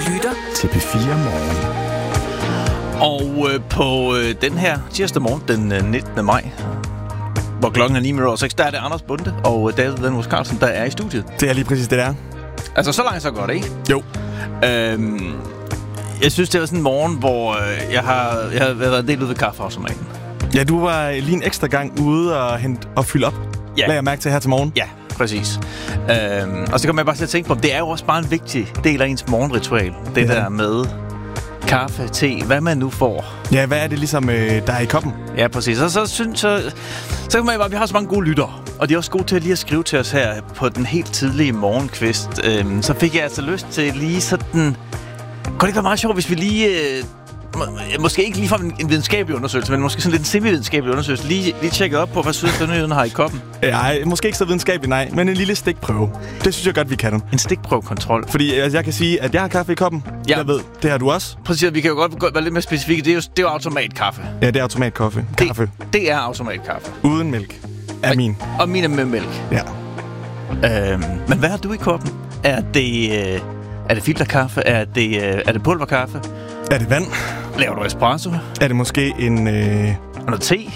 lytter til P4 Morgen. Og på den her tirsdag morgen, den 19. maj, hvor klokken er 9:06, der er det Anders Bunde og David Venus Carlsen, der er i studiet. Det er lige præcis det, der. Altså, så langt så godt, ikke? Jo. Jeg synes, det var sådan en morgen, hvor jeg har været en del ude ved kaffeautomaten. Ja, du var lige en ekstra gang ude og fylde op. Ja. Lad jeg mærke til her til morgen. Ja, præcis. Og så kommer jeg bare til at tænke på, det er jo også bare en vigtig del af ens morgenritual. Det der med kaffe, te, hvad man nu får. Ja, hvad er det ligesom, der er i koppen? Ja, præcis. Og så kan man jo bare, vi har så mange gode lyttere. Og de er også gode til at lige at skrive til os her på den helt tidlige morgenkvist. Så fik jeg altså lyst til lige sådan... Kunne det ikke være meget sjovt, hvis vi lige... måske ikke lige fra en videnskabelig undersøgelse, men måske sådan lidt en semi-videnskabelig undersøgelse. Lige tjekket op på, hvad Sydøstjylland har i koppen. Ja, måske ikke så videnskabelig, nej. Men en lille stikprøve. Det synes jeg godt, vi kan. En stikprøvekontrol. Fordi jeg kan sige, at jeg har kaffe i koppen. Ja. Jeg ved, det har du også. Præcis, vi kan jo godt være lidt mere specifikke. Det er jo automatkaffe. Ja, det er automatkaffe. Kaffe. Det er automatkaffe. Uden mælk. Er min. Og min er med mælk. Ja. Men hvad har du i koppen? Er det filterkaffe? Er det pulverkaffe? Er det vand? Laver du espresso? Er det måske en... Og noget te?